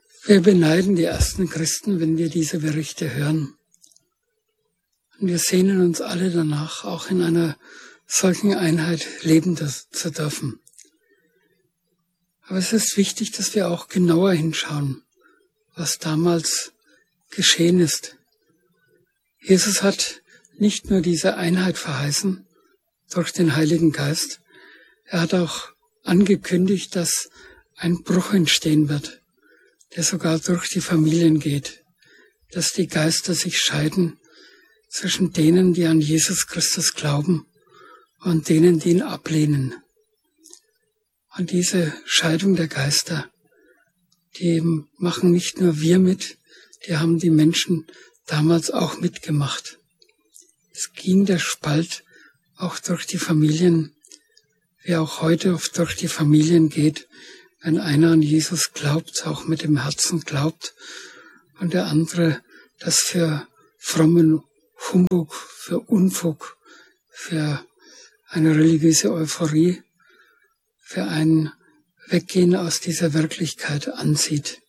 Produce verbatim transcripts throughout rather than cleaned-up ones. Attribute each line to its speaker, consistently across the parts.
Speaker 1: Wir beneiden die ersten Christen, wenn wir diese Berichte hören. Und wir sehnen uns alle danach, auch in einer solchen Einheit leben zu dürfen. Aber es ist wichtig, dass wir auch genauer hinschauen, was damals geschehen ist. Jesus hat nicht nur diese Einheit verheißen durch den Heiligen Geist, er hat auch angekündigt, dass ein Bruch entstehen wird, der sogar durch die Familien geht, dass die Geister sich scheiden zwischen denen, die an Jesus Christus glauben und denen, die ihn ablehnen. Und diese Scheidung der Geister, die machen nicht nur wir mit, die haben die Menschen damals auch mitgemacht. Es ging der Spalt auch durch die Familien, wie auch heute oft durch die Familien geht, wenn einer an Jesus glaubt, auch mit dem Herzen glaubt, und der andere das für frommen Humbug, für Unfug, für eine religiöse Euphorie, für ein Weggehen aus dieser Wirklichkeit ansieht.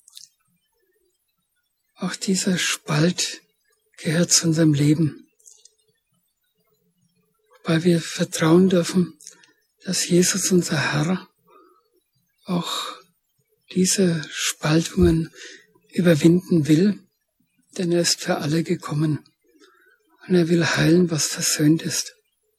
Speaker 1: Auch dieser Spalt gehört zu unserem Leben, wobei wir vertrauen dürfen, dass Jesus, unser Herr, auch diese Spaltungen überwinden will, denn er ist für alle gekommen und er will heilen, was versöhnt ist.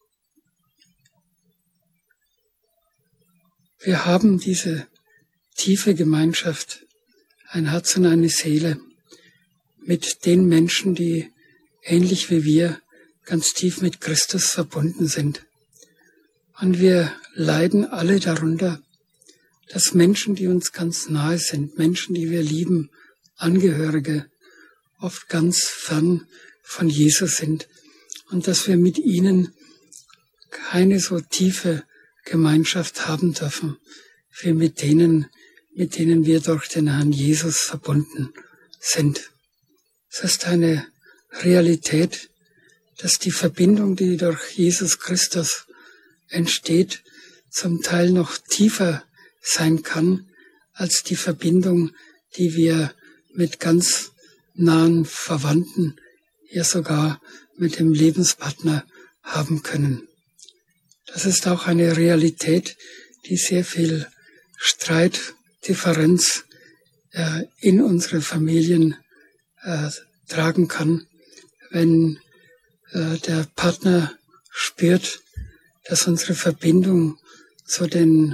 Speaker 1: Wir haben diese tiefe Gemeinschaft, ein Herz und eine Seele, mit den Menschen, die ähnlich wie wir ganz tief mit Christus verbunden sind. Und wir leiden alle darunter, dass Menschen, die uns ganz nahe sind, Menschen, die wir lieben, Angehörige, oft ganz fern von Jesus sind und dass wir mit ihnen keine so tiefe Gemeinschaft haben dürfen, wie mit denen, mit denen wir durch den Herrn Jesus verbunden sind. Es ist eine Realität, dass die Verbindung, die durch Jesus Christus entsteht, zum Teil noch tiefer sein kann als die Verbindung, die wir mit ganz nahen Verwandten, ja sogar mit dem Lebenspartner haben können. Das ist auch eine Realität, die sehr viel Streit, Differenz äh, in unsere Familien äh, tragen kann, wenn äh, der Partner spürt, dass unsere Verbindung zu den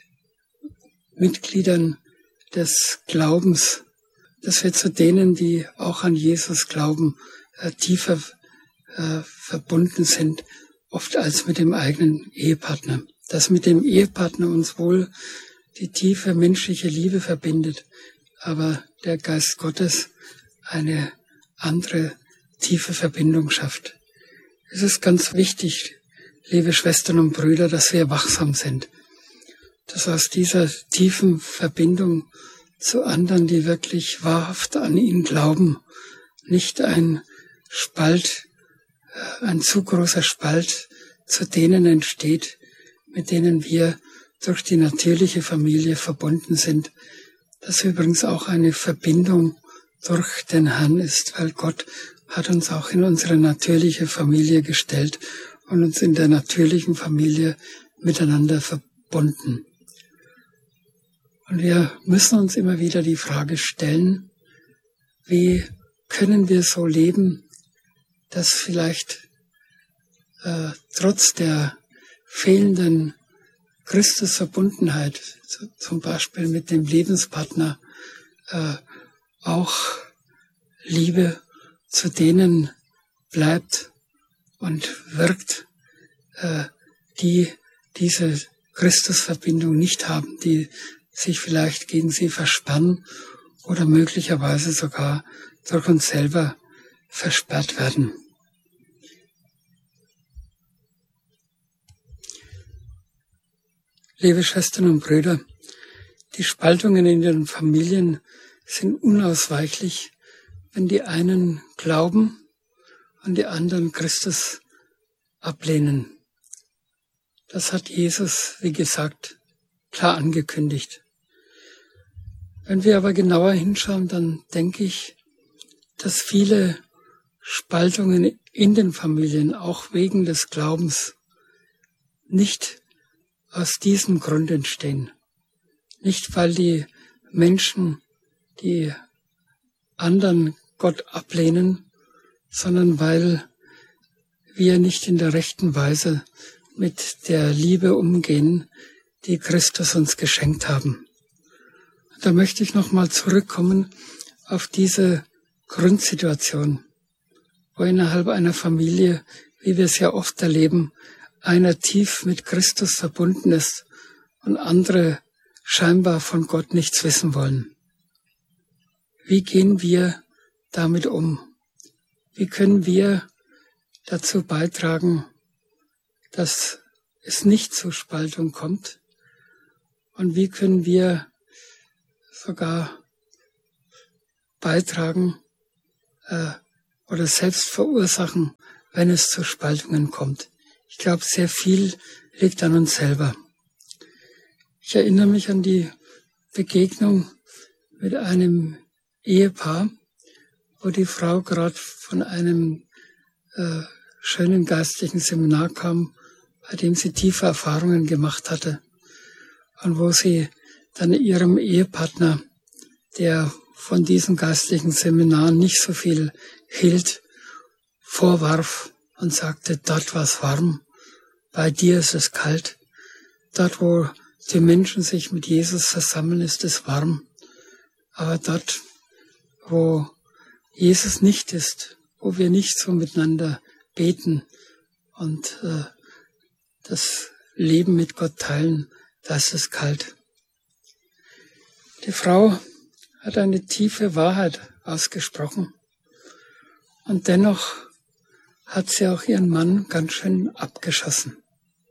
Speaker 1: Mitgliedern des Glaubens, dass wir zu denen, die auch an Jesus glauben, äh, tiefer äh, verbunden sind, oft als mit dem eigenen Ehepartner. Dass mit dem Ehepartner uns wohl die tiefe menschliche Liebe verbindet, aber der Geist Gottes eine andere tiefe Verbindung schafft. Es ist ganz wichtig, liebe Schwestern und Brüder, dass wir wachsam sind, dass aus dieser tiefen Verbindung zu anderen, die wirklich wahrhaft an ihn glauben, nicht ein Spalt, ein zu großer Spalt zu denen entsteht, mit denen wir durch die natürliche Familie verbunden sind, das übrigens auch eine Verbindung durch den Herrn ist, weil Gott hat uns auch in unsere natürliche Familie gestellt und uns in der natürlichen Familie miteinander verbunden. Und wir müssen uns immer wieder die Frage stellen, wie können wir so leben, dass vielleicht äh, trotz der fehlenden Christusverbundenheit, zum Beispiel mit dem Lebenspartner, äh, auch Liebe zu denen bleibt und wirkt, äh, die diese Christusverbindung nicht haben, die sich vielleicht gegen sie verspannen oder möglicherweise sogar durch uns selber versperrt werden. Liebe Schwestern und Brüder, die Spaltungen in den Familien sind unausweichlich, wenn die einen glauben und die anderen Christus ablehnen. Das hat Jesus, wie gesagt, klar angekündigt. Wenn wir aber genauer hinschauen, dann denke ich, dass viele Spaltungen in den Familien, auch wegen des Glaubens, nicht aus diesem Grund entstehen. Nicht, weil die Menschen, die anderen Gott ablehnen, sondern weil wir nicht in der rechten Weise mit der Liebe umgehen, die Christus uns geschenkt haben. Da möchte ich nochmal zurückkommen auf diese Grundsituation, wo innerhalb einer Familie, wie wir es ja oft erleben, einer tief mit Christus verbunden ist und andere scheinbar von Gott nichts wissen wollen. Wie gehen wir damit um? Wie können wir dazu beitragen, dass es nicht zur Spaltung kommt? Und wie können wir sogar beitragen äh, oder selbst verursachen, wenn es zu Spaltungen kommt? Ich glaube, sehr viel liegt an uns selber. Ich erinnere mich an die Begegnung mit einem Ehepaar, wo die Frau gerade von einem äh, schönen geistlichen Seminar kam, bei dem sie tiefe Erfahrungen gemacht hatte und wo sie dann ihrem Ehepartner, der von diesem geistlichen Seminar nicht so viel hielt, vorwarf und sagte, dort war es warm, bei dir ist es kalt, dort wo die Menschen sich mit Jesus versammeln, ist es warm, aber dort, wo Jesus nicht ist, wo wir nicht so miteinander beten und äh, das Leben mit Gott teilen, da ist es kalt. Die Frau hat eine tiefe Wahrheit ausgesprochen und dennoch hat sie auch ihren Mann ganz schön abgeschossen.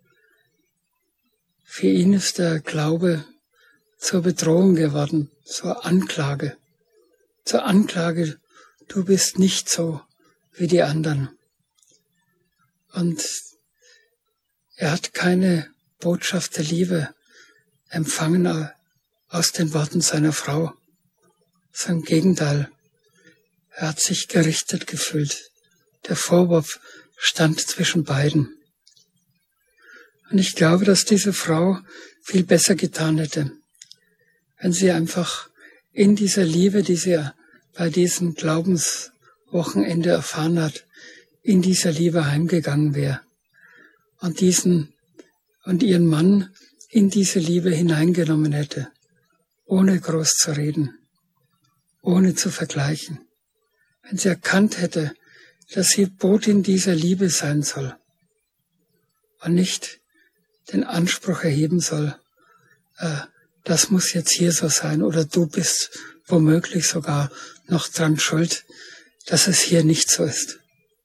Speaker 1: Für ihn ist der Glaube zur Bedrohung geworden, zur Anklage. Zur Anklage, du bist nicht so wie die anderen. Und er hat keine Botschaft der Liebe empfangen aus den Worten seiner Frau. Sondern im Gegenteil, er hat sich gerichtet gefühlt. Der Vorwurf stand zwischen beiden. Und ich glaube, dass diese Frau viel besser getan hätte, wenn sie einfach in dieser Liebe, die sie bei diesem Glaubenswochenende erfahren hat, in dieser Liebe heimgegangen wäre und diesen und ihren Mann in diese Liebe hineingenommen hätte, ohne groß zu reden, ohne zu vergleichen. Wenn sie erkannt hätte, dass sie Botin dieser Liebe sein soll und nicht den Anspruch erheben soll, äh, das muss jetzt hier so sein oder du bist womöglich sogar noch dran schuld, dass es hier nicht so ist.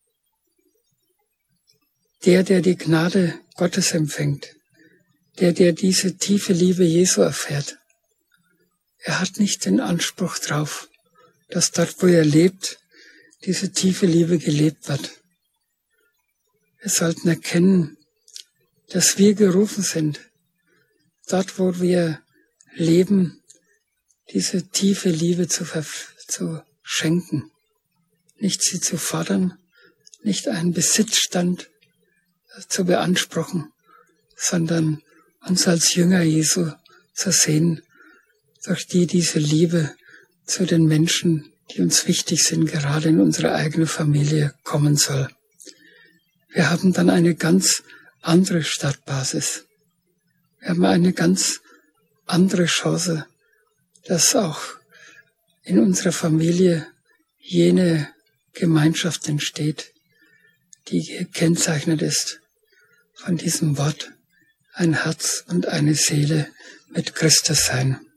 Speaker 1: Der, der die Gnade Gottes empfängt, der, der diese tiefe Liebe Jesu erfährt, er hat nicht den Anspruch drauf, dass dort, wo er lebt, diese tiefe Liebe gelebt wird. Wir sollten erkennen, dass wir gerufen sind, dort, wo wir leben, diese tiefe Liebe zu, zu schenken. Nicht sie zu fordern, nicht einen Besitzstand zu beanspruchen, sondern uns als Jünger Jesu zu sehen, durch die diese Liebe zu den Menschen, die uns wichtig sind, gerade in unsere eigene Familie kommen soll. Wir haben dann eine ganz andere Startbasis. Wir haben eine ganz andere Chance, dass auch in unserer Familie jene Gemeinschaft entsteht, die gekennzeichnet ist von diesem Wort, ein Herz und eine Seele mit Christus sein.